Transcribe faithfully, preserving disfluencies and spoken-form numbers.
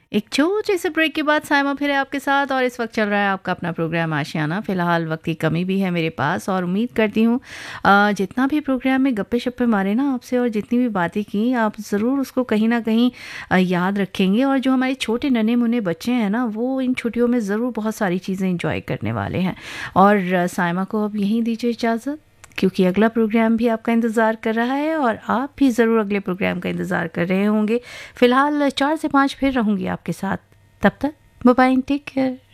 एक छोटे से ब्रेक के बाद साइमा फिर है आपके साथ और इस वक्त चल रहा है आपका अपना प्रोग्राम आशियाना। फ़िलहाल वक्त की कमी भी है मेरे पास और उम्मीद करती हूँ अ, जितना भी प्रोग्राम में गप्पे शप्पे मारे ना आपसे और जितनी भी बातें की आप ज़रूर उसको कहीं ना कहीं अ, याद रखेंगे। और जो हमारे छोटे नन्हे मुन्ने बच्चे हैं ना वो इन छुट्टियों में ज़रूर बहुत सारी चीज़ें इंजॉय करने वाले हैं। और अ, साइमा को अब यहीं दीजिए इजाज़त क्योंकि अगला प्रोग्राम भी आपका इंतज़ार कर रहा है और आप भी ज़रूर अगले प्रोग्राम का इंतज़ार कर रहे होंगे। फ़िलहाल चार से पाँच फिर रहूँगी आपके साथ। तब तक बाय बाय, टेक केयर।